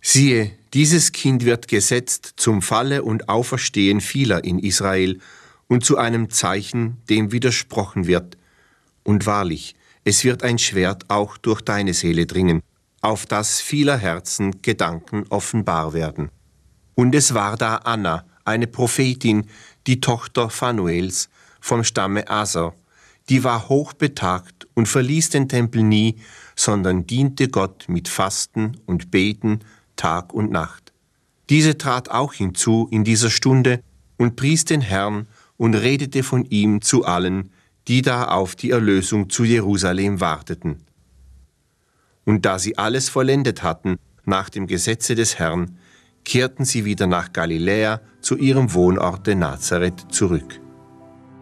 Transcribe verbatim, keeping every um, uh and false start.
Siehe, dieses Kind wird gesetzt zum Falle und Auferstehen vieler in Israel und zu einem Zeichen, dem widersprochen wird. Und wahrlich, es wird ein Schwert auch durch deine Seele dringen, auf das vieler Herzen Gedanken offenbar werden. Und es war da Anna, eine Prophetin, die Tochter Phanuels, vom Stamme Aser. Die war hochbetagt und verließ den Tempel nie, sondern diente Gott mit Fasten und Beten Tag und Nacht. Diese trat auch hinzu in dieser Stunde und pries den Herrn und redete von ihm zu allen, die da auf die Erlösung zu Jerusalem warteten. Und da sie alles vollendet hatten, nach dem Gesetze des Herrn, kehrten sie wieder nach Galiläa zu ihrem Wohnorte Nazareth zurück.